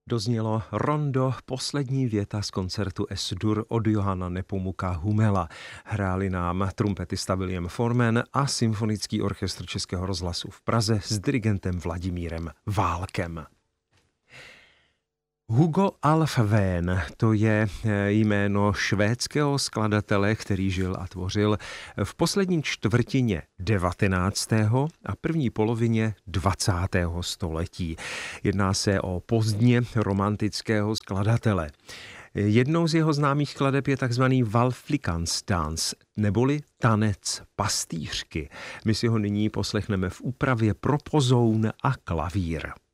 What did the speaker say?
Doznělo rondo, poslední věta z koncertu Es-dur od Johanna Nepomuka Humela. Hráli nám trumpetista William Forman a Symfonický orchestr Českého rozhlasu v Praze s dirigentem Vladimírem Válkem. Hugo Alfvén, to je jméno švédského skladatele, který žil a tvořil v poslední čtvrtině 19. a první polovině 20. století. Jedná se o pozdně romantického skladatele. Jednou z jeho známých skladeb je takzvaný Valflikanstans, neboli tanec pastýřky. My si ho nyní poslechneme v úpravě pro pozoun a klavír.